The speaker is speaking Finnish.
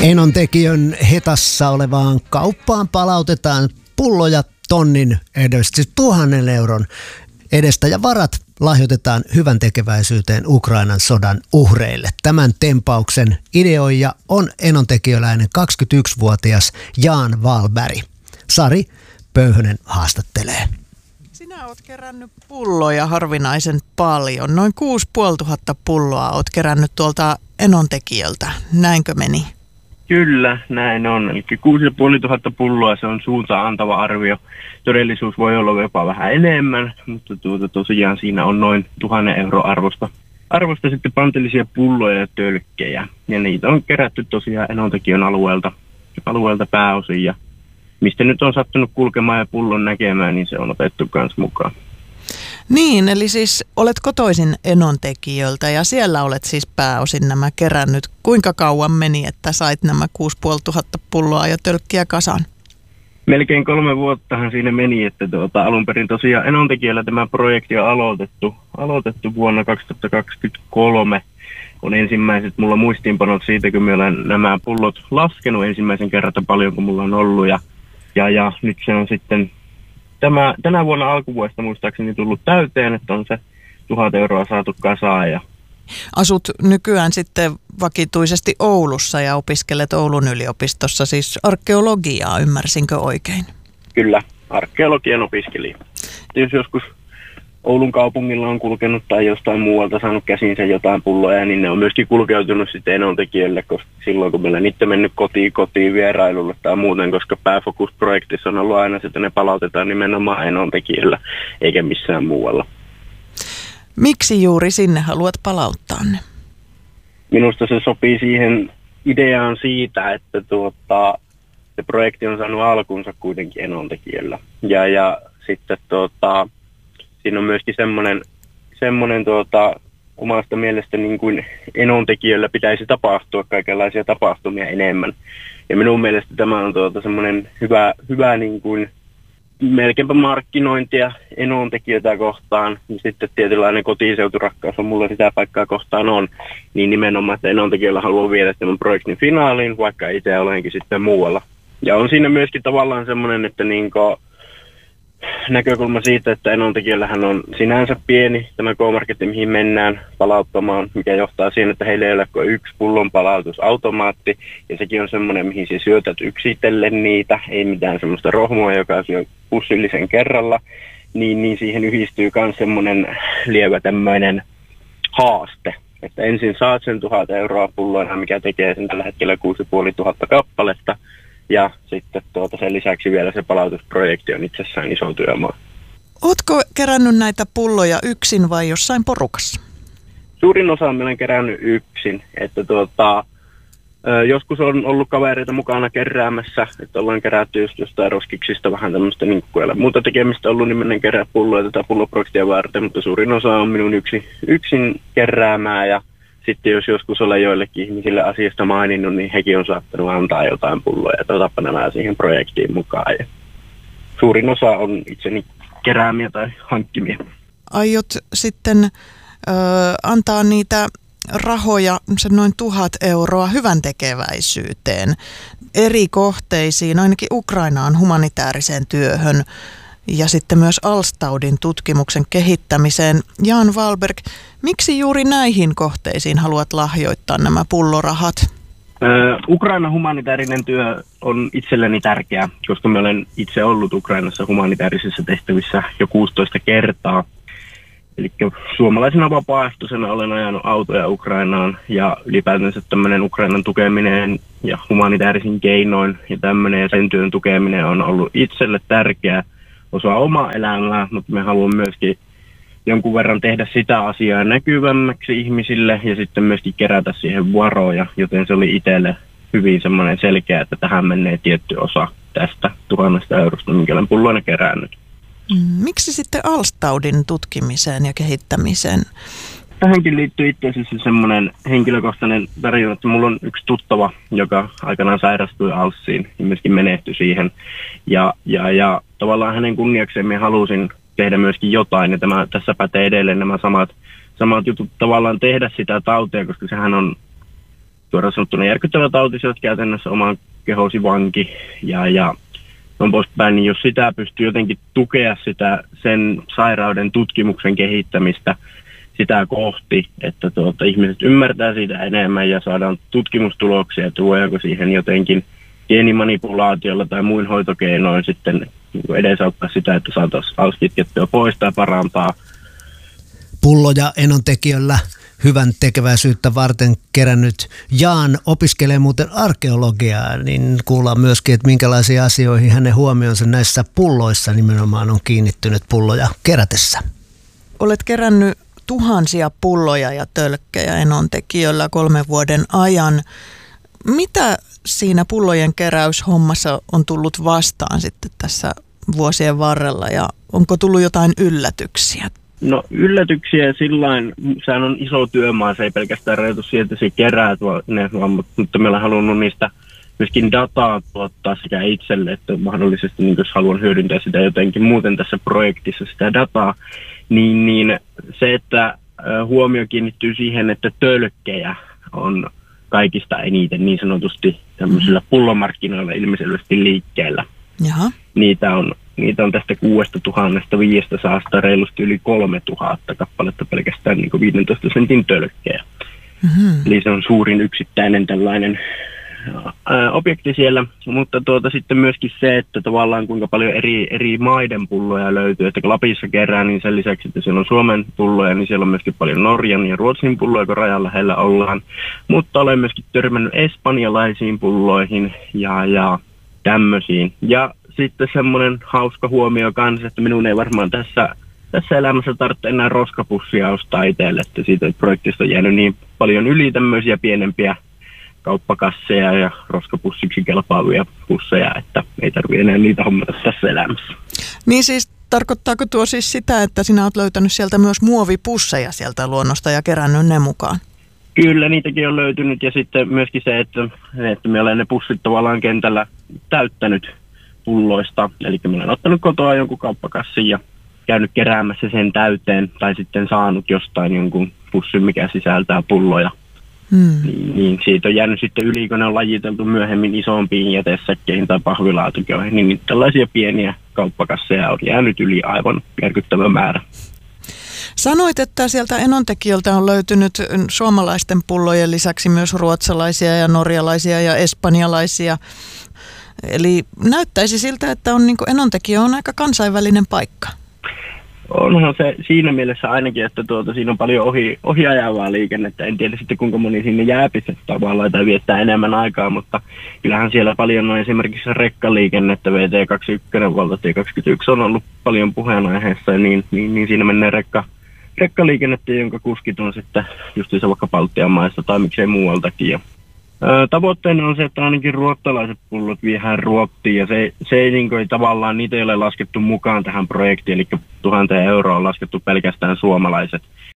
Enontekiön Hetassa olevaan kauppaan palautetaan pulloja tonnin edestä, siis 1 000 euron edestä, ja varat lahjoitetaan hyvän tekeväisyyteen Ukrainan sodan uhreille. Tämän tempauksen ideoija on enontekiöläinen 21-vuotias Jan Wahlberg. Sari Pöyhönen haastattelee. Sinä oot kerännyt pulloja harvinaisen paljon. Noin 6500 pulloa oot kerännyt tuolta Enontekiöltä. Näinkö meni? Kyllä, näin on. Eli 6500 pulloa, se on suuntaan antava arvio. Todellisuus voi olla jopa vähän enemmän, mutta tosiaan siinä on noin 1 000 euro arvosta sitten pantillisia pulloja ja tölkkejä. Ja niitä on kerätty tosiaan Enontekiön alueelta pääosin. Ja mistä nyt on sattunut kulkemaan ja pullon näkemään, niin se on otettu kanssa mukaan. Niin, eli siis olet kotoisin Enontekiöltä ja siellä olet siis pääosin nämä kerännyt. Kuinka kauan meni, että sait nämä 6500 pulloa ja tölkkiä kasan? Melkein 3 vuottahan siinä meni, että alun perin tosiaan Enontekiöllä tämä projekti on aloitettu vuonna 2023. On ensimmäiset mulla muistiinpanot siitä, kun mä olen nämä pullot laskenut ensimmäisen kerran, paljon kuin mulla on ollut. Ja nyt se on sitten tänä vuonna alkuvuodesta muistaakseni tullut täyteen, että on se 1 000 euroa saatu kasaan. Ja asut nykyään sitten vakituisesti Oulussa ja opiskelet Oulun yliopistossa, siis arkeologiaa, ymmärsinkö oikein? Kyllä, arkeologian opiskelija. Jos joskus Oulun kaupungilla on kulkenut tai jostain muualta saanut käsinsä jotain pulloja, niin ne on myöskin kulkeutunut sitten Enontekijölle, koska silloin kun meillä niitä mennyt kotiin vierailulle tai muuten, koska pääfokusprojektissa on ollut aina, että ne palautetaan nimenomaan Enontekijöllä eikä missään muualla. Miksi juuri sinne haluat palauttaa ne? Minusta se sopii siihen ideaan siitä, että se projekti on saanut alkunsa kuitenkin Enontekijöllä. Ja sitten siinä on myöskin semmoinen omasta mielestä niin kuin Enontekijöllä pitäisi tapahtua kaikenlaisia tapahtumia enemmän. Ja minun mielestä tämä on semmoinen hyvä niin kuin melkeinpä markkinointia Enontekijöitä kohtaan. Ja sitten tietynlainen kotiseuturakkaus on mulla sitä paikkaa kohtaan on. Niin nimenomaan, että Enontekijöllä haluaa viedä tämän projektin finaaliin, vaikka itse olenkin sitten muualla. Ja on siinä myöskin tavallaan semmoinen, että näkökulma siitä, että Enontekiöllähän on sinänsä pieni tämä K-marketti, mihin mennään palauttamaan, mikä johtaa siihen, että heillä ei ole kuin 1 pullon palautusautomaatti, ja sekin on semmoinen, mihin se syötät yksitellen niitä, ei mitään semmoista rohmua, joka syö pussillisen kerralla, niin siihen yhdistyy myös semmoinen lievä tämmöinen haaste, että ensin saat sen 1 000 euroa pulloina, mikä tekee sen tällä hetkellä 6500 kappaletta, ja sitten sen lisäksi vielä se palautusprojekti on itsessään iso työmaa. Ootko kerännyt näitä pulloja yksin vai jossain porukassa? Suurin osa olen kerännyt yksin. Että joskus on ollut kavereita mukana keräämässä, että ollaan kerätty just jostain roskiksista vähän tämmöistä ninkkuilla. Muuta tekemistä ollut, niin menen kerää pulloja tätä pulloprojektia varten, mutta suurin osa on minun yksin keräämää. Ja sitten jos joskus olen joillekin ihmisille asiasta maininnut, niin hekin on saattanut antaa jotain pulloja, että otapa nämä siihen projektiin mukaan. Ja suurin osa on itseni keräämiä tai hankkimia. Aiot sitten antaa niitä rahoja, se noin 1000 euroa hyvän tekeväisyyteen eri kohteisiin, ainakin Ukrainaan humanitaariseen työhön ja sitten myös Alstaudin tutkimuksen kehittämiseen. Jan Wahlberg, miksi juuri näihin kohteisiin haluat lahjoittaa nämä pullorahat? Ukrainan humanitaarinen työ on itselleni tärkeä, koska mä olen itse ollut Ukrainassa humanitaarisissa tehtävissä jo 16 kertaa. Eli suomalaisena vapaaehtoisena olen ajanut autoja Ukrainaan ja ylipäätänsä tämmöinen Ukrainan tukeminen ja humanitaarisin keinoin ja tämmöinen ja sen työn tukeminen on ollut itselle tärkeä osa omaa elämää, mutta me haluamme myöskin jonkun verran tehdä sitä asiaa näkyvämmäksi ihmisille ja sitten myöskin kerätä siihen varoja, joten se oli itselle hyvin semmoinen selkeä, että tähän menee tietty osa tästä 1000 eurosta, minkä olen pulloina kerännyt. Miksi sitten Alstaudin tutkimiseen ja kehittämiseen? Tähänkin liittyy itse asiassa semmoinen henkilökohtainen tarina, että mulla on yksi tuttava, joka aikanaan sairastui Alssiin ja myöskin menehtyi siihen. Ja tavallaan hänen kunniakseen minä halusin tehdä myöskin jotain, ja tässä pätee edelleen nämä samat jutut tavallaan tehdä sitä tautia, koska sehän on suoraan sanottuna järkyttävä tauti, sä oot käytännössä oman kehosi vanki ja on poispäin, niin jos sitä pystyy jotenkin tukea sen sairauden tutkimuksen kehittämistä sitä kohti, että ihmiset ymmärtää siitä enemmän ja saadaan tutkimustuloksia, että voidaanko siihen jotenkin geenimanipulaatiolla tai muin hoitokeinoin sitten edesauttaa sitä, että saataisiin ALS kitkettyä pois tai parantaa. Pullo- ja enontekijöllä hyvän tekeväisyyttä varten kerännyt Jaan opiskelee muuten arkeologiaa, niin kuullaan myöskin, että minkälaisiin asioihin hänen huomionsa näissä pulloissa nimenomaan on kiinnittynyt pulloja kerätessä. Olet kerännyt tuhansia pulloja ja tölkkejä enontekijöllä 3 vuoden ajan. Mitä siinä pullojen keräyshommassa on tullut vastaan sitten tässä vuosien varrella ja onko tullut jotain yllätyksiä? No yllätyksiä sillain, sehän on iso työmaa, se ei pelkästään rajoitu siihen, että se kerää ne, mutta meillä on halunnut niistä myöskin dataa tuottaa sekä itselle, että mahdollisesti niin jos haluan hyödyntää sitä jotenkin muuten tässä projektissa sitä dataa, niin se, että huomio kiinnittyy siihen, että tölkkejä on kaikista eniten niin sanotusti tämmöisillä pullomarkkinoilla ilmeisesti liikkeellä. Jaha. Niitä on tästä 6500 reilusti yli 3000 kappaletta pelkästään niin 15 sentin tölkkejä. Mm-hmm. Eli se on suurin yksittäinen tällainen objekti siellä, mutta sitten myöskin se, että tavallaan kuinka paljon eri maiden pulloja löytyy, että kun Lapissa kerää, niin sen lisäksi, että siellä on Suomen pulloja, niin siellä on myöskin paljon Norjan ja Ruotsin pulloja, kun rajan lähellä ollaan, mutta olen myöskin törmännyt espanjalaisiin pulloihin ja tämmöisiin. Ja sitten semmoinen hauska huomio kanssa, että minun ei varmaan tässä elämässä tarvitse enää roskapussia ostaa itselle, että siitä projektista on jäänyt niin paljon yli tämmöisiä pienempiä kauppakasseja ja roskapussiksi kelpaavia pusseja, että ei tarvitse enää niitä hommata tässä elämässä. Niin siis tarkoittaako tuo siis sitä, että sinä olet löytänyt sieltä myös muovipusseja sieltä luonnosta ja kerännyt ne mukaan? Kyllä, niitäkin on löytynyt ja sitten myöskin se, että me olen ne pussit tavallaan kentällä täyttänyt pulloista. Eli me olen ottanut kotoa jonkun kauppakassin ja käynyt keräämässä sen täyteen tai sitten saanut jostain jonkun pussin, mikä sisältää pulloja. Niin siitä on jäänyt sitten yli, kun ne on lajiteltu myöhemmin isompiin jätesäkkeihin tai pahvilaatikoihin, niin tällaisia pieniä kauppakasseja on jäänyt yli aivan järkyttävä määrä. Sanoit, että sieltä enontekijöiltä on löytynyt suomalaisten pullojen lisäksi myös ruotsalaisia ja norjalaisia ja espanjalaisia. Eli näyttäisi siltä, että on Enontekijö on aika kansainvälinen paikka. Onhan se siinä mielessä ainakin, että siinä on paljon ohiajavaa liikennettä. En tiedä sitten kuinka moni sinne jääpi tavallaan tai viettää enemmän aikaa, mutta kyllähän siellä paljon on esimerkiksi rekkaliikennettä. VT21 valtatie 21 on ollut paljon puheenaiheessa, niin siinä menee rekkaliikennettä, jonka kuskit on sitten justiinsa vaikka Baltian maista tai miksei muualtakin. Ja tavoitteena on se, että ainakin ruottalaiset pullot viedään Ruottiin ja se ei tavallaan, niitä ei ole laskettu mukaan tähän projektiin, eli 1 000 € on laskettu pelkästään suomalaiset.